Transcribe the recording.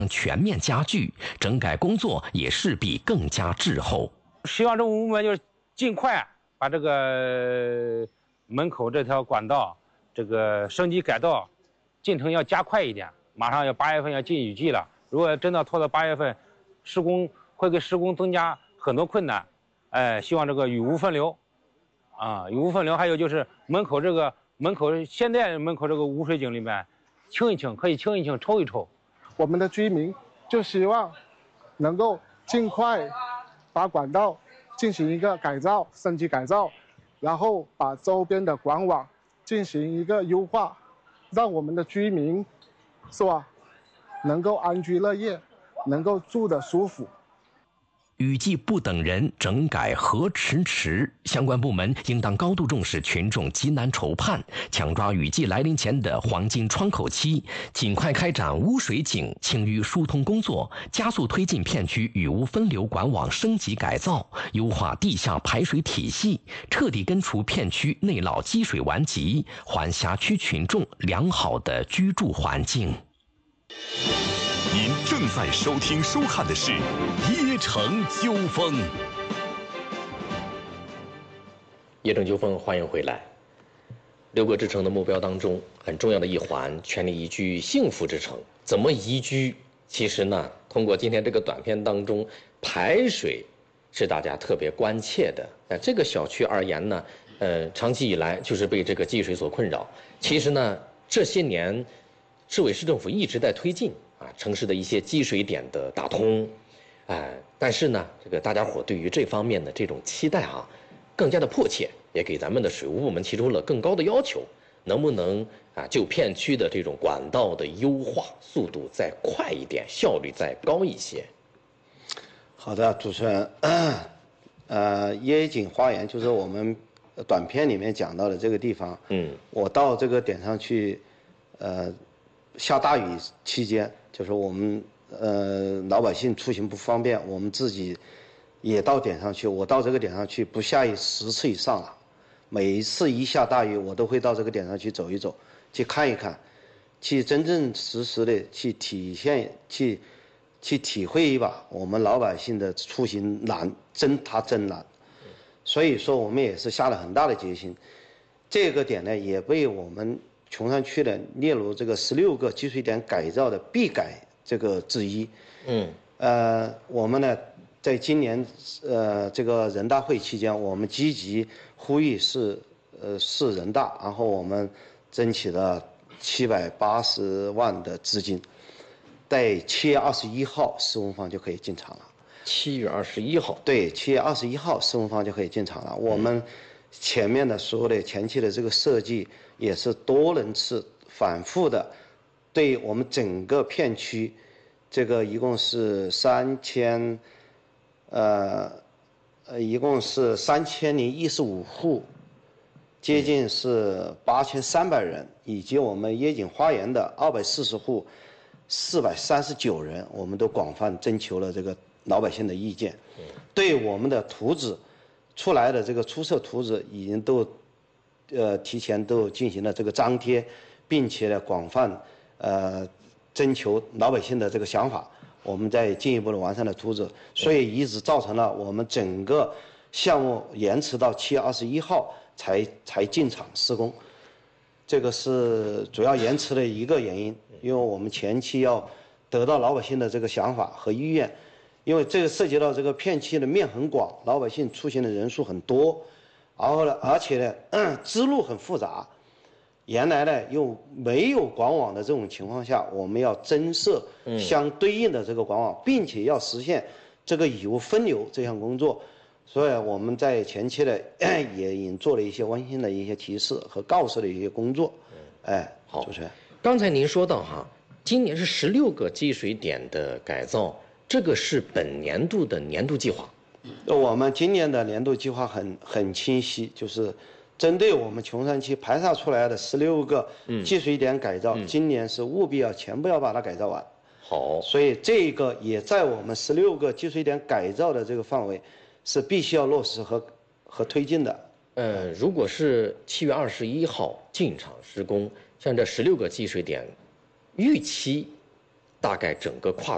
全面加剧，整改工作也势必更加滞后。 希望政府部门就是尽快把这个门口这条管道这个升级改造进程要加快一点，马上要8月份要进雨季了，如果真的拖到8月份，施工会给施工增加很多困难。希望这个雨无分流，雨无分流，还有就是现在门口这个污水井里面清一清，可以清一清，抽一抽。 我们的居民就希望能够尽快把管道进行一个改造、升级改造，然后把周边的管网进行一个优化，让我们的居民是吧，能够安居乐业，能够住得舒服。 雨季不等人，整改何迟迟？相关部门应当高度重视群众急难愁盼，抢抓雨季来临前的黄金窗口期，尽快开展污水井清淤疏通工作，加速推进片区雨污分流管网升级改造，优化地下排水体系，彻底根除片区内涝积水顽疾，还辖区群众良好的居住环境。 您正在收听收看的是《椰城纠纷》。 椰城纠纷，欢迎回来。6个之城的目标当中，很重要的一环，全力宜居幸福之城。怎么宜居？其实呢，通过今天这个短片当中，排水是大家特别关切的。这个小区而言呢，长期以来就是被这个积水所困扰。其实呢，这些年，市委市政府一直在推进城市的一些积水点的打通，但是呢，这个大家伙对于这方面的这种期待更加的迫切，也给咱们的水务部门提出了更高的要求，能不能就片区的这种管道的优化速度再快一点，效率再高一些？ 好的，主持人，椰景花园就是我们短片里面讲到的这个地方，我到这个点上去，下大雨期间，就是我们老百姓出行不方便，我们自己也到点上去。我到这个点上去不下于10次以上了，每一次一下大雨，我都会到这个点上去走一走，去看一看，去真真实实的去体现、去体会一把我们老百姓的出行难，真难。所以说，我们也是下了很大的决心。这个点呢，也被我们琼山区呢列入这个16个积水点改造的必改这个之一。我们呢在今年这个人大会期间，我们积极呼吁市人大，然后我们争取了780万的资金，在7月21号施工方就可以进场了。 7月21号， 对，7月21号施工方就可以进场了。我们前面的所有的前期的这个设计也是多轮次反复的，对我们整个片区，这个一共是3015户，接近是8300人，以及我们椰景花园的240户，439人，我们都广泛征求了这个老百姓的意见，对我们的图纸出来的这个出售图纸已经都提前都进行了这个张贴，并且呢广泛征求老百姓的这个想法，我们再进一步的完善了图纸，所以一直造成了我们整个项目延迟到7月21号才进场施工，这个是主要延迟的一个原因，因为我们前期要得到老百姓的这个想法和意愿。因为这个涉及到这个片区的面很广，老百姓出行的人数很多，然后呢，而且呢，支路很复杂，原来呢又没有管网的这种情况下，我们要增设相对应的这个管网，并且要实现这个雨污分流这项工作，所以我们在前期呢也已经做了一些温馨的一些提示和告示的一些工作。 好， 主持人， 刚才您说到今年是16个积水点的改造。这个是本年度的年度计划。 我们今年的年度计划很清晰，就是针对我们琼山区排查出来的16个积水点改造，今年是务必全部要把它改造完。 好， 所以这个也在我们16个积水点改造的这个范围，是必须要落实和推进的。 如果是7月21号进场施工，像这16个积水点，预期大概整个跨